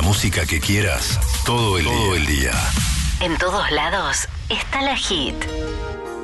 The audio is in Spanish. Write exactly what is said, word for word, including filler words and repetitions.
música que quieras todo el, todo el día. En todos lados está la Hit.